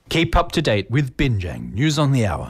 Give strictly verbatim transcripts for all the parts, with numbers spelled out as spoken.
Keep up to date with Binjang News on the Hour.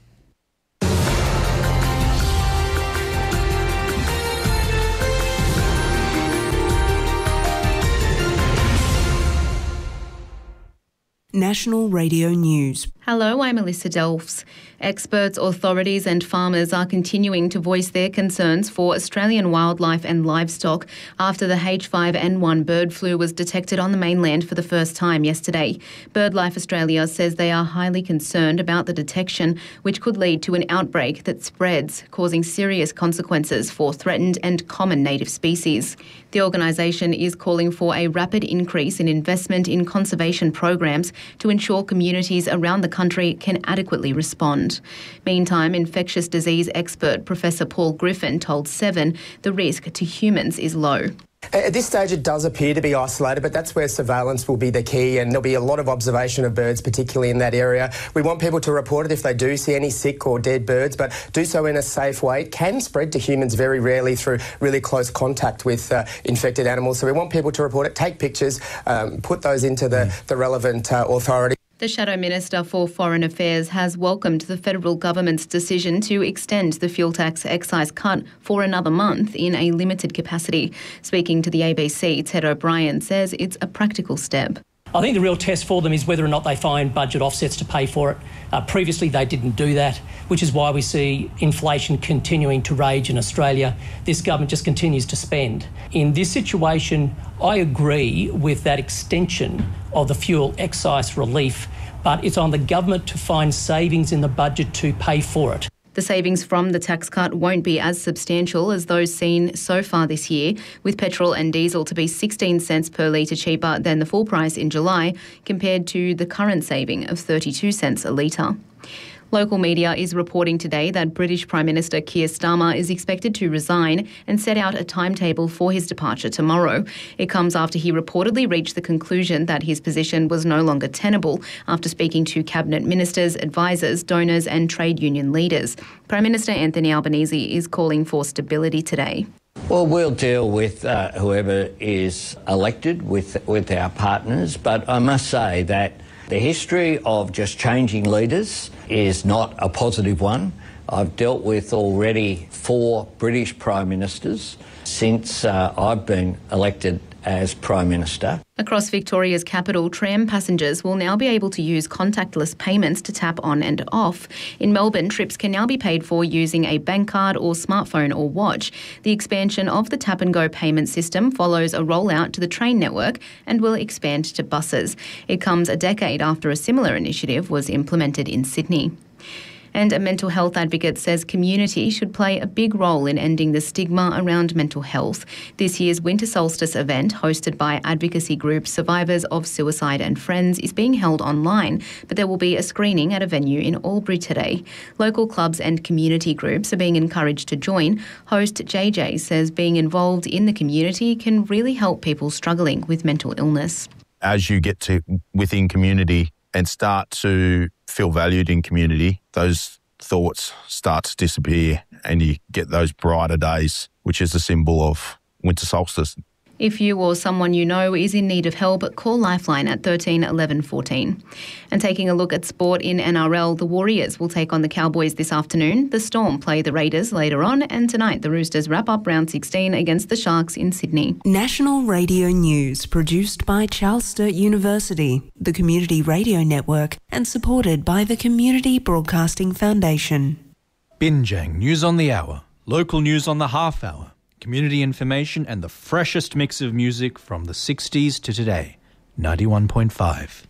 National Radio News. Hello, I'm Alyssa Delfs. Experts, authorities and farmers are continuing to voice their concerns for Australian wildlife and livestock after the H five N one bird flu was detected on the mainland for the first time yesterday. BirdLife Australia says they are highly concerned about the detection, which could lead to an outbreak that spreads, causing serious consequences for threatened and common native species. The organisation is calling for a rapid increase in investment in conservation programs to ensure communities around the country can adequately respond. Meantime, infectious disease expert Professor Paul Griffin told Seven the risk to humans is low. At this stage, it does appear to be isolated, but that's where surveillance will be the key, and there'll be a lot of observation of birds, particularly in that area. We want people to report it if they do see any sick or dead birds, but do so in a safe way. It can spread to humans very rarely through really close contact with uh, infected animals. So we want people to report it, take pictures, um, put those into the, the relevant uh, authority. The Shadow Minister for Foreign Affairs has welcomed the federal government's decision to extend the fuel tax excise cut for another month in a limited capacity. Speaking to the A B C, Ted O'Brien says it's a practical step. I think the real test for them is whether or not they find budget offsets to pay for it. Uh, previously, they didn't do that, which is why we see inflation continuing to rage in Australia. This government just continues to spend. In this situation, I agree with that extension of the fuel excise relief, but it's on the government to find savings in the budget to pay for it. The savings from the tax cut won't be as substantial as those seen so far this year, with petrol and diesel to be sixteen cents per litre cheaper than the full price in July, compared to the current saving of thirty-two cents a litre. Local media is reporting today that British Prime Minister Keir Starmer is expected to resign and set out a timetable for his departure tomorrow. It comes after he reportedly reached the conclusion that his position was no longer tenable after speaking to cabinet ministers, advisors, donors and trade union leaders. Prime Minister Anthony Albanese is calling for stability today. Well, we'll deal with uh, whoever is elected with, with our partners, but I must say that the history of just changing leaders is not a positive one. I've dealt with already four British Prime Ministers since uh, I've been elected as Prime Minister. Across Victoria's capital, tram passengers will now be able to use contactless payments to tap on and off. In Melbourne, trips can now be paid for using a bank card or smartphone or watch. The expansion of the tap and go payment system follows a rollout to the train network and will expand to buses. It comes a decade after a similar initiative was implemented in Sydney. And a mental health advocate says community should play a big role in ending the stigma around mental health. This year's Winter Solstice event, hosted by advocacy group Survivors of Suicide and Friends, is being held online, but there will be a screening at a venue in Albury today. Local clubs and community groups are being encouraged to join. Host J J says being involved in the community can really help people struggling with mental illness. As you get to within community and start to feel valued in community, those thoughts start to disappear and you get those brighter days, which is the symbol of winter solstice. If you or someone you know is in need of help, call Lifeline at thirteen eleven fourteen. And taking a look at sport in N R L, the Warriors will take on the Cowboys this afternoon. The Storm play the Raiders later on, and tonight the Roosters wrap up round sixteen against the Sharks in Sydney. National Radio News, produced by Charles Sturt University, the Community Radio Network, and supported by the Community Broadcasting Foundation. Binjang News on the Hour, local news on the half hour, community information and the freshest mix of music from the sixties to today. ninety-one point five.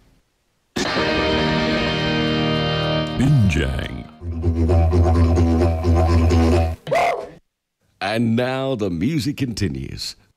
Binjang. And now the music continues